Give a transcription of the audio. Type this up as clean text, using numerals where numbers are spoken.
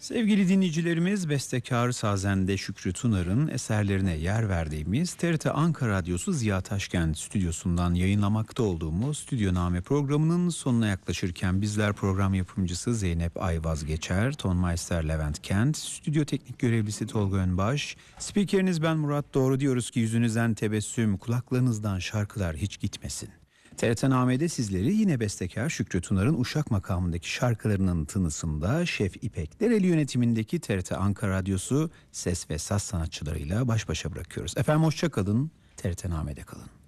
Sevgili dinleyicilerimiz, bestekar sazende Şükrü Tunar'ın eserlerine yer verdiğimiz TRT Ankara Radyosu Ziya Taşkent stüdyosundan yayınlamakta olduğumuz Stüdyoname programının sonuna yaklaşırken bizler program yapımcısı Zeynep Ayvaz Geçer, Tonmeister Levent Kent, stüdyo teknik görevlisi Tolga Önbaş, spikeriniz ben Murat Doğru diyoruz ki yüzünüzden tebessüm, kulaklarınızdan şarkılar hiç gitmesin. TRT Name'de sizleri yine bestekar Şükrü Tunar'ın Uşak makamındaki şarkılarının tınısında Şef İpek Dereli yönetimindeki TRT Ankara Radyosu ses ve saz sanatçılarıyla baş başa bırakıyoruz. Efendim hoşça kalın, TRT Name'de kalın.